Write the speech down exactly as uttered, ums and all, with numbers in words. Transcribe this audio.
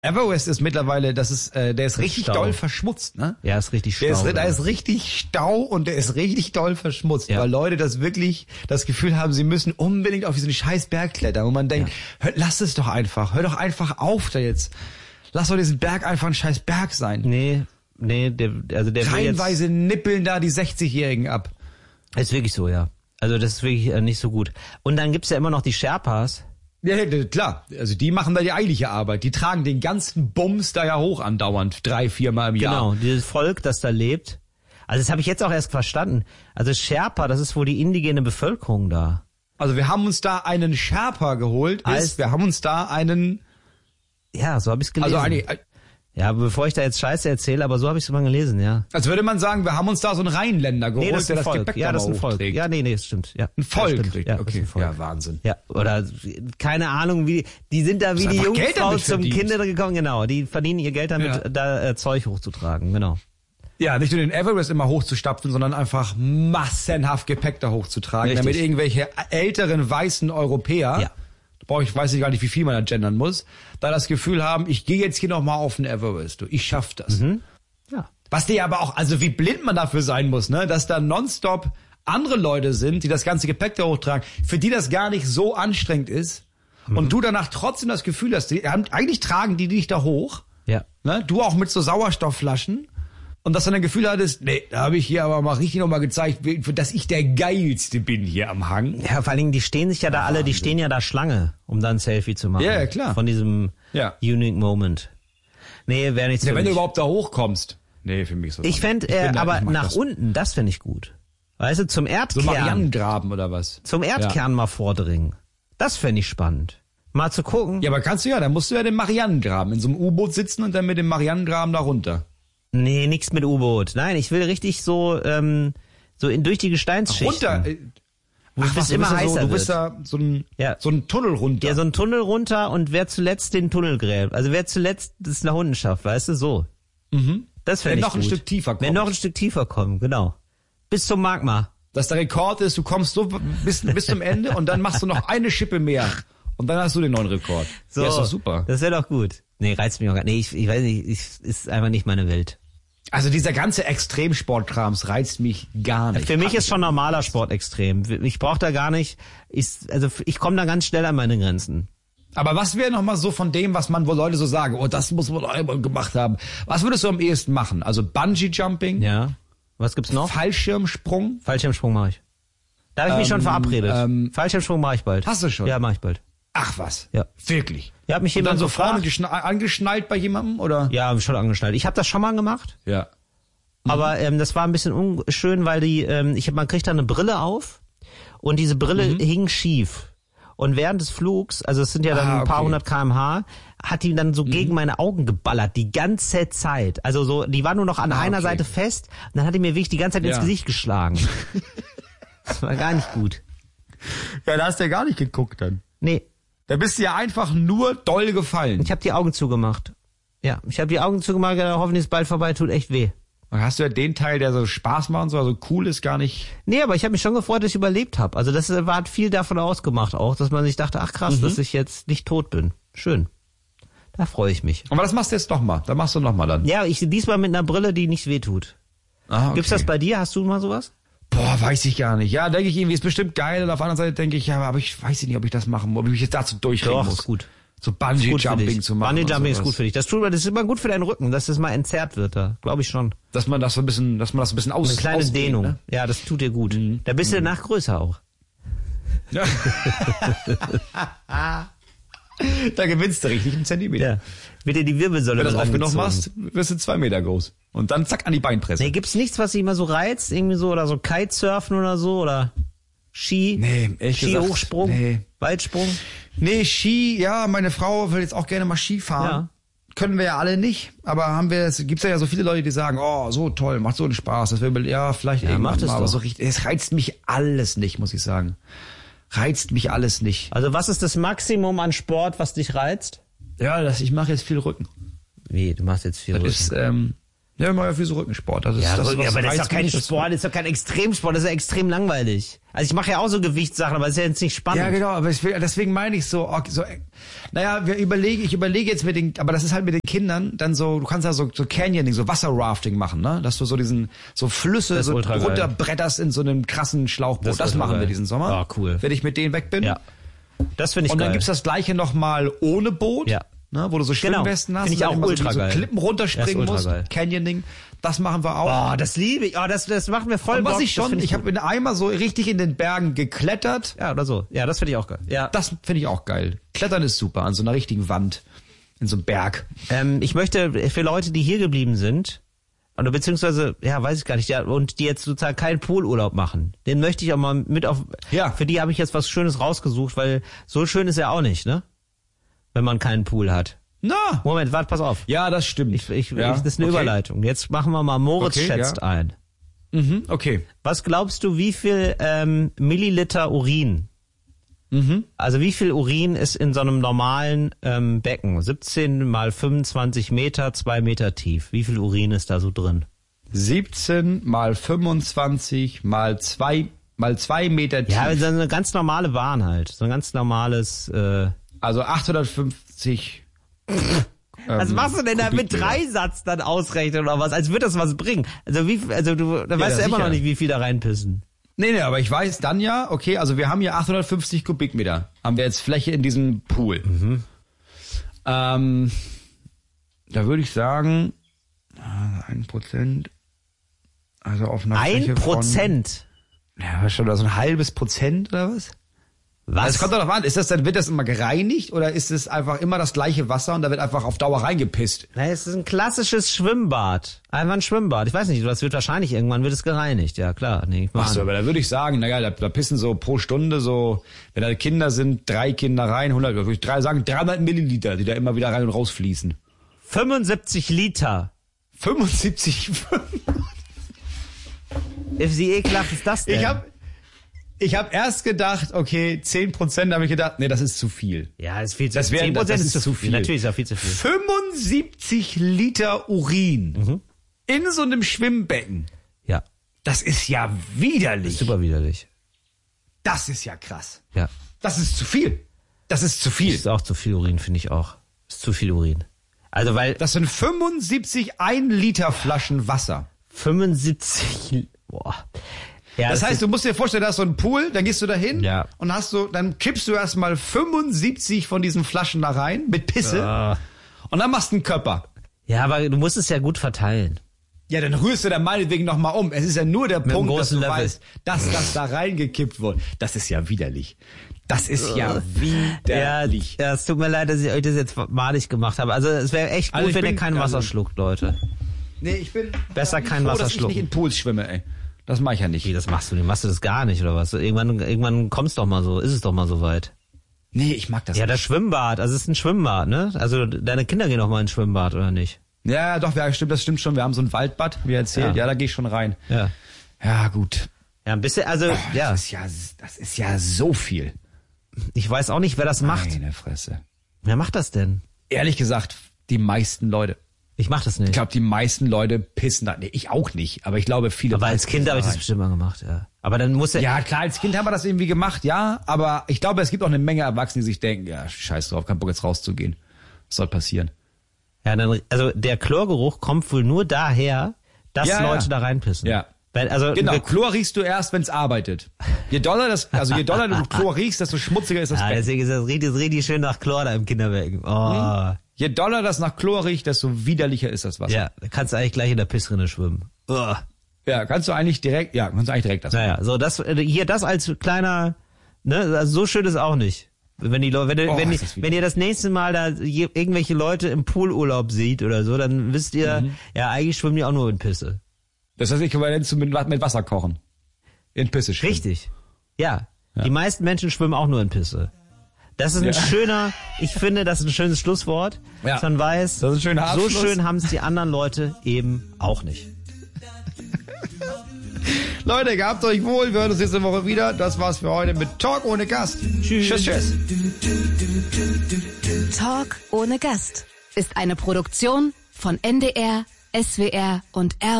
Everest ist mittlerweile, das ist, äh, der ist richtig Stau. doll verschmutzt, ne? Ja, ist richtig Stau. Der ist, da oder? ist richtig Stau und der ist richtig doll verschmutzt, Ja. weil Leute das wirklich das Gefühl haben, sie müssen unbedingt auf diesen scheiß Berg klettern, wo man denkt, Ja. hör, lass es doch einfach, hör doch einfach auf da jetzt. Lass doch diesen Berg einfach ein scheiß Berg sein. Nee, nee, der, also der will Reihenweise nippeln da die sechzigjährigen ab. jetzt, ist wirklich so, ja. Also das ist wirklich äh, nicht so gut. Und dann gibt's ja immer noch die Sherpas. Ja, ja, klar. Also die machen da die eigentliche Arbeit. Die tragen den ganzen Bums da ja hoch andauernd, drei, viermal im Jahr. Genau, dieses Volk, das da lebt. Also das habe ich jetzt auch erst verstanden. Also Sherpa, das ist wohl die indigene Bevölkerung da. Also wir haben uns da einen Sherpa geholt, Als- ist, wir haben uns da einen, Ja, so habe ich es gelesen. also eine, ja, bevor ich da jetzt Scheiße erzähle, aber so habe ich es mal gelesen, ja. als würde man sagen, wir haben uns da so einen Rheinländer geholt, Nee, das ist der ein das Volk. Gepäck Ja, da das ist mal ein Volk. hochträgt. Ja, nee, nee, das stimmt. Ja, Ein Volk, ja, stimmt. richtig. Ja, das ist Okay, ein Volk. ja, Wahnsinn. Ja, oder keine Ahnung, wie die sind da wie Hast die einfach Geld Jungfrau damit zum verdient. Kinder gekommen, genau. Die verdienen ihr Geld damit, Ja. da äh, Zeug hochzutragen, genau. Ja, nicht nur den Everest immer hochzustapfen, sondern einfach massenhaft Gepäck da hochzutragen, Richtig. damit irgendwelche älteren weißen Europäer, Ja. da brauche ich, weiß ich gar nicht, wie viel man da gendern muss, da das Gefühl haben, ich gehe jetzt hier nochmal auf den Everest, du, ich schaff das. Mhm. Ja. Was die aber auch, also wie blind man dafür sein muss, ne, dass da nonstop andere Leute sind, die das ganze Gepäck da hochtragen, für die das gar nicht so anstrengend ist und du danach trotzdem das Gefühl hast, die, eigentlich tragen die dich da hoch, Ja. ne, du auch mit so Sauerstoffflaschen und dass du dann ein Gefühl hattest, nee, da habe ich hier aber mal richtig nochmal gezeigt, wie- dass ich der Geilste bin hier am Hang. Ja, vor allen Dingen, die stehen sich ja da alle, die stehen ja da Schlange, um dann ein Selfie zu machen. Ja, ja, klar. Von diesem Ja. Unique Moment. Nee, wäre nichts Ja, für wenn du mich. überhaupt da hochkommst. Nee, für mich ist das Ich auch fände, nicht. äh, bin da- aber ich mach nach das. unten, das fände ich gut. Weißt du, zum So Erdkern, Marianengraben oder was? zum Erdkern mal vordringen. Das fände ich spannend. Mal zu gucken. Ja, aber kannst du ja, dann musst du ja den Marianengraben in so einem U-Boot sitzen und dann mit dem Marianengraben da runter. Nee, nix mit U-Boot. Nein, ich will richtig so, ähm, so in, durch die Gesteinsschichten. Runter. äh, Wo es was, du immer bist da so, heißer du bist wird. da so ein, Ja. so ein Tunnel runter. Ja, so ein Tunnel runter und wer zuletzt den Tunnel gräbt. Also wer zuletzt das nach unten schafft, weißt du, so. mhm. Das Wer fände ich noch ein gut. Stück tiefer kommt. Wer noch ein Stück tiefer kommt, genau. Bis zum Magma. Dass der Rekord ist, du kommst so bis, bis zum Ende und dann machst du noch eine Schippe mehr. Und dann hast du den neuen Rekord. So, Ja, ist doch super. Das wäre doch gut. Nee, reizt mich auch gar nicht. Nee, ich, ich weiß nicht, ich, ist einfach nicht meine Welt. Also dieser ganze Extremsportkrams reizt mich gar nicht. Für mich ist schon normaler Sport extrem. Ich brauche da gar nicht, ich, also ich komme da ganz schnell an meine Grenzen. Aber was wäre noch mal so von dem, was man, wo Leute so sagen, oh, das muss man einmal gemacht haben. Was würdest du am ehesten machen? Also Bungee-Jumping, Ja. Was gibt's noch? Fallschirmsprung? Fallschirmsprung mache ich. Da habe ich mich schon Ähm, verabredet. ähm, Fallschirmsprung mache ich bald. Hast du schon? Ja, mache ich bald. Ach was? Ja. Wirklich? Ja, hat mich Und jemand dann so gefragt. vorne geschna- angeschnallt bei jemandem, oder? Ja, hab ich schon angeschnallt. Ich habe das schon mal gemacht, Ja. aber ähm, das war ein bisschen unschön, weil die, ähm, ich hab, man kriegt da eine Brille auf und diese Brille Mhm. hing schief. Und während des Flugs, also es sind ja dann Ah, ein paar okay. hundert Kilometer pro Stunde, hat die dann so Mhm. gegen meine Augen geballert, die ganze Zeit. Also so, die war nur noch an Ah, einer okay. Seite fest und dann hat die mir wirklich die ganze Zeit ins Ja. Gesicht geschlagen. Das war gar nicht gut. Ja, da hast du ja gar nicht geguckt dann. Nee, Da bist du ja einfach nur doll gefallen. ich habe die Augen zugemacht. Ja, ich habe die Augen zugemacht, gedacht, hoffentlich ist bald vorbei, tut echt weh. Dann hast du ja den Teil, der so Spaß macht und so, also cool ist, gar nicht. Nee, aber ich habe mich schon gefreut, dass ich überlebt habe. Also das äh, war hat viel davon ausgemacht auch, dass man sich dachte, ach krass, Mhm. dass ich jetzt nicht tot bin. Schön. Da freue ich mich. Aber das machst du jetzt noch mal. Da machst du noch mal dann. Ja, ich diesmal mit einer Brille, die nicht wehtut. Ah, okay. Gibt's das bei dir? Hast du mal sowas? Boah, weiß ich gar nicht. Ja, denke ich irgendwie, ist bestimmt geil. Und auf der anderen Seite denke ich, ja, aber ich weiß nicht, ob ich das machen muss, ob ich mich jetzt dazu durchreden Doch, muss. ist gut. So Ist gut für Bungee-Jumping dich. zu machen. und Bungee-Jumping ist sowas. gut für dich. Das tut, das ist immer gut für deinen Rücken, dass das mal entzerrt wird da. Glaube ich schon. Dass man das so ein bisschen, dass man das ein bisschen aus Eine kleine ausdehnt, Dehnung. Ne? Ja, das tut dir gut. Mhm. Da bist du danach größer auch. Ja. Da gewinnst du richtig einen Zentimeter. Ja. Wird dir die Wirbelsäule Wenn du das mit aufgenommen rangezogen. hast, wirst du zwei Meter groß. Und dann zack an die Beinpresse. Nee, gibt's nichts, was dich immer so reizt? Irgendwie so, oder so Kitesurfen oder so, oder Ski? Nee, ehrlich gesagt, Ski-Hochsprung? nee. Weitsprung? Nee, Ski, ja, meine Frau will jetzt auch gerne mal Ski fahren. Ja. Können wir ja alle nicht, aber haben wir, es gibt ja so viele Leute, die sagen, oh, so toll, macht so einen Spaß, das will, ja, vielleicht Ja, irgendwann macht es mal, aber doch. so richtig, es reizt mich alles nicht, muss ich sagen. Reizt mich alles nicht. Also was ist das Maximum an Sport, was dich reizt? Ja, das, ich mache jetzt viel Rücken. Wie, du machst jetzt viel Das Rücken. ist, ähm, Ja, immer ja viel so Rückensport. Das ist, Ja, das Rücken, was aber das ist doch reizt kein mich, das- Sport, das ist doch kein Extremsport, das ist ja extrem langweilig. Also ich mache ja auch so Gewichtssachen, aber das ist ja jetzt nicht spannend. Ja, genau, aber ich will, deswegen meine ich so, okay, so, naja, wir überlegen, ich überlege jetzt mit den, aber das ist halt mit den Kindern dann so, du kannst ja so, so Canyoning, so Wasserrafting machen, ne? Dass du so diesen, so Flüsse Das ist so ultra geil. runterbretterst in so einem krassen Schlauchboot. Das Das, ist ultra machen wir geil. diesen Sommer. Ah, cool. Wenn ich mit denen weg bin. Ja. Das finde ich Und geil. dann gibt's das gleiche nochmal ohne Boot. Ja. Ne, wo du so Genau. Schwimmwesten hast. Finde ich und dann auch immer ultra so, geil. so Klippen Das runterspringen ist ultra musst. geil. Canyoning. Das machen wir auch. Oh, das liebe ich. Oh, das, das macht mir voll Und was Bock. ich Das schon, find ich gut. habe in einmal so richtig in den Bergen geklettert. Ja, oder so. Ja, das finde ich auch geil. Ja. Das finde ich auch geil. Klettern ist super, an so einer richtigen Wand. In so einem Berg. Ähm, ich möchte für Leute, die hier geblieben sind, oder beziehungsweise, ja, weiß ich gar nicht, ja, und die jetzt sozusagen keinen Poolurlaub machen, den möchte ich auch mal mit auf, Ja. für die habe ich jetzt was Schönes rausgesucht, weil so schön ist er auch nicht, ne? Wenn man keinen Pool hat. Na! Moment, warte, pass auf. Ja, das stimmt. Ich, ich, ja, ich, das ist eine okay. Überleitung. Jetzt machen wir mal Moritz Okay, schätzt ja. ein. Mhm, okay. Was glaubst du, wie viel ähm, Milliliter Urin? Mhm. Also wie viel Urin ist in so einem normalen ähm, Becken? siebzehn mal fünfundzwanzig Meter, zwei Meter tief. Wie viel Urin ist da so drin? siebzehn mal fünfundzwanzig mal zwei mal zwei Meter tief. Ja, so eine ganz normale Bahn halt. So ein ganz normales... Äh, Also achthundertfünfzig. was ähm, machst du denn da mit Kubikmeter. Dreisatz dann ausrechnen oder was? Als würde das was bringen. Also wie, also du, da weißt ja, du immer sicher. noch nicht, wie viel da reinpissen. Nee, nee, aber ich weiß dann ja, okay, also wir haben hier achthundertfünfzig Kubikmeter. Haben wir jetzt Fläche in diesem Pool. Mhm. Ähm, da würde ich sagen, ah, ein Prozent. Also auf einer Ein Fläche Prozent. Von, ja, was schon, also ein halbes Prozent oder was? Was? Also es kommt doch drauf an, ist das dann, wird das immer gereinigt oder ist es einfach immer das gleiche Wasser und da wird einfach auf Dauer reingepisst? Na, es ist ein klassisches Schwimmbad. Einfach ein Schwimmbad. Ich weiß nicht, das wird wahrscheinlich irgendwann wird es gereinigt. Ja, klar. Nee, ich mach Ach so, an. aber da würde ich sagen, naja, da, da pissen so pro Stunde so, wenn da Kinder sind, drei Kinder rein, hundert, würde ich drei sagen, dreihundert Milliliter, die da immer wieder rein und rausfließen. fünfundsiebzig Liter. fünfundsiebzig. Wie ekelhaft ist das denn? Ich habe ich hab erst gedacht, okay, zehn Prozent, habe ich gedacht, nee, das ist zu viel. ja, ist viel zu Das wäre- zehn Prozent das ist ist zu zu viel. viel. Natürlich ist ja viel zu viel. fünfundsiebzig Liter Urin Mhm. in so einem Schwimmbecken. Ja, Das ist ja widerlich. super widerlich. Das ist ja krass. Ja. Das ist zu viel. Das ist zu viel. Ist auch zu viel Urin, finde ich auch. Ist zu viel Urin. Also weil Das sind fünfundsiebzig ein Liter Flaschen Wasser. fünfundsiebzig. Boah. Ja, Das heißt, du musst dir vorstellen, da ist so ein Pool, dann gehst du da hin Ja. und hast so, dann kippst du erstmal fünfundsiebzig von diesen Flaschen da rein mit Pisse Ah. und dann machst du einen Körper. ja, aber du musst es ja gut verteilen. Ja, dann rührst du da meinetwegen nochmal um. Es ist ja nur der einem Punkt, dass du großen Löffel. weißt, dass das da reingekippt wurde. Das ist ja widerlich. Das ist ja widerlich. Ja, es tut mir leid, dass ich euch das jetzt malig gemacht habe. Also es wäre echt gut, Also ich wenn ihr bin- kein also- Wasser schluckt, Leute. Nee, ich bin Besser ich bin kein froh, Wasser dass ich schlucken. nicht in Pools schwimme, ey. Das mache ich ja nicht. Wie, das machst du nicht? Machst du das gar nicht, oder was? Irgendwann, irgendwann kommt's doch mal so, ist es doch mal so weit. Nee, ich mag das Ja, nicht. das Schwimmbad, also es ist ein Schwimmbad, ne? Also deine Kinder gehen doch mal ins Schwimmbad, oder nicht? Ja, ja, doch, ja, stimmt, das stimmt schon. Wir haben so ein Waldbad, wie erzählt. Ja. Ja, da gehe ich schon rein. Ja. Ja, gut. Ja, ein bisschen, also, ja, Das ist ja, das ist ja so viel. ich weiß auch nicht, wer das macht. Meine Fresse. Wer macht das denn? Ehrlich gesagt, die meisten Leute. Ich mach das nicht. Ich glaube, die meisten Leute pissen da. Nee, ich auch nicht, aber ich glaube, viele. Aber als Kind habe ich das rein. bestimmt mal gemacht, ja. Aber dann muss er, Ja, klar, als Kind haben wir das irgendwie gemacht, ja, aber ich glaube, es gibt auch eine Menge Erwachsene, die sich denken, ja, scheiß drauf, kein Bock jetzt rauszugehen. Was soll passieren? ja, dann, also der Chlorgeruch kommt wohl nur daher, dass Ja, Leute ja. da reinpissen. Ja. Weil, also, Genau, wir- Chlor riechst du erst, wenn es arbeitet. Je doller das, also je doller du Chlor riechst, desto schmutziger ist das ja, Becken. deswegen ist das richtig, richtig schön nach Chlor da im Kinderbecken. Oh. Je doller das nach Chlor riecht, desto widerlicher ist das Wasser. Ja, da kannst du eigentlich gleich in der Pissrinne schwimmen. Oh. Ja, kannst du eigentlich direkt, ja, kannst du eigentlich direkt das. Naja, so das äh, hier das als kleiner, ne, also so schön ist auch nicht. Wenn die Leute, wenn, Oh, wenn, ist das widerlich. wenn ihr das nächste Mal da je, irgendwelche Leute im Poolurlaub seht oder so, dann wisst ihr, Mhm. ja, eigentlich schwimmen die auch nur in Pisse. Das heißt, ich kann zu mit, mit Wasser kochen. In Pisse schwimmen. Richtig. Ja. Die meisten Menschen schwimmen auch nur in Pisse. Das ist ein Ja. schöner, ich finde, das ist ein schönes Schlusswort, Ja. dass man weiß, Das ist ein schöner so Abschluss. schön haben es die anderen Leute eben auch nicht. Leute, gehabt euch wohl. Wir hören uns nächste Woche wieder. Das war's für heute mit Talk ohne Gast. Tschüss. Tschüss, tschüss. Talk ohne Gast ist eine Produktion von N D R S W R und R